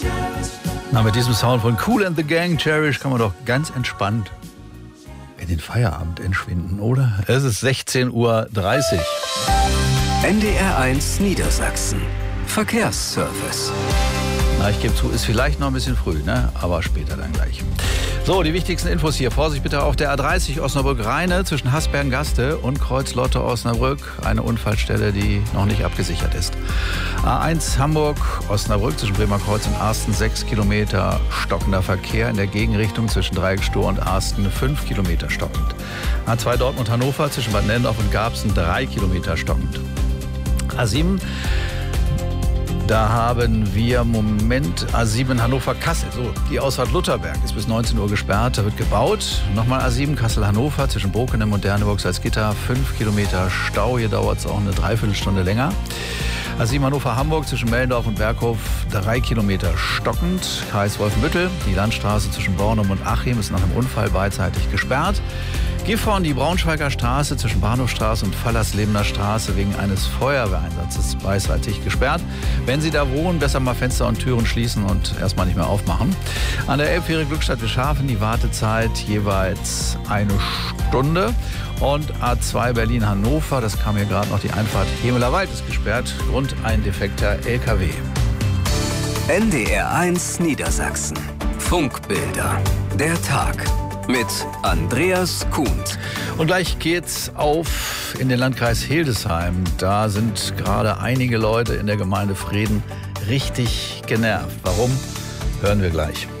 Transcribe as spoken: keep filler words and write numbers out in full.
Na, mit diesem Sound von Kool and the Gang, Cherish, kann man doch ganz entspannt in den Feierabend entschwinden, oder? Es ist sechzehn Uhr dreißig. N D R eins Niedersachsen. Verkehrsservice. Na, ich gebe zu, ist vielleicht noch ein bisschen früh, ne? Aber später dann gleich. So, die wichtigsten Infos hier. Vorsicht bitte auf der A dreißig Osnabrück-Rheine zwischen Hasbergen-Gaste und Kreuz-Lotte-Osnabrück. Eine Unfallstelle, die noch nicht abgesichert ist. A eins Hamburg-Osnabrück zwischen Bremerkreuz und Arsten sechs Kilometer stockender Verkehr. In der Gegenrichtung zwischen Dreieckstor und Arsten fünf Kilometer stockend. A zwei Dortmund-Hannover zwischen Bad Nennendorf und Garbsen drei Kilometer stockend. A sieben Da haben wir, Moment, A sieben Hannover-Kassel. So, die Ausfahrt Lutherberg ist bis neunzehn Uhr gesperrt, da wird gebaut. Nochmal A sieben Kassel-Hannover zwischen Brokenem und Derneburg-Salzgitter. fünf Kilometer Stau, hier dauert es auch eine Dreiviertelstunde länger. A sieben Hannover-Hamburg zwischen Mellendorf und Berghof drei Kilometer stockend. Kreis Wolfenbüttel, die Landstraße zwischen Bornum und Achim ist nach einem Unfall beidseitig gesperrt. Gifhorn, die Braunschweiger Straße zwischen Bahnhofstraße und Fallerslebener Straße wegen eines Feuerwehreinsatzes beidseitig gesperrt. Wenn Sie da wohnen, besser mal Fenster und Türen schließen und erstmal nicht mehr aufmachen. An der Elbfähre Glückstadt-Wilschafen die Wartezeit jeweils eine Stunde. Und A zwei Berlin-Hannover, das kam hier gerade noch, die Einfahrt Hemeler Wald ist gesperrt, Grund ein defekter L K W. N D R eins Niedersachsen. Funkbilder. Der Tag. Mit Andreas Kuhnt. Und gleich geht's auf in den Landkreis Hildesheim. Da sind gerade einige Leute in der Gemeinde Vreden richtig genervt. Warum? Hören wir gleich.